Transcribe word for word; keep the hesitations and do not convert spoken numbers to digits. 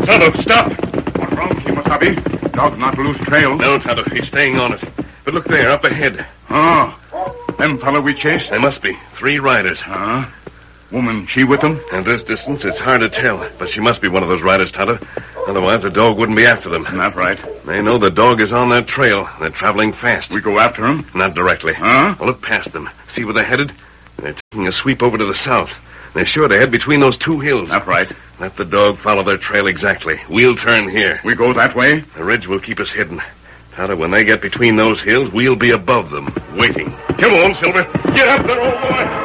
Tonto, stop. What's wrong, Kimosabe? Dog not lose trail. No, Tonto, he's staying on it. But look there, up ahead. Oh, them fellow we chased? There must be. Three riders. Huh? Woman, she with them? At this distance, it's hard to tell. But she must be one of those riders, Tonto. Otherwise, the dog wouldn't be after them. That's right. They know the dog is on that trail. They're traveling fast. We go after him? Not directly. Huh? We'll look past them. See where they're headed? They're taking a sweep over to the south. They're sure to head between those two hills. That's right. Let the dog follow their trail exactly. We'll turn here. We go that way? The ridge will keep us hidden. Tonto, when they get between those hills, we'll be above them, waiting. Come on, Silver. Get up there, old boy.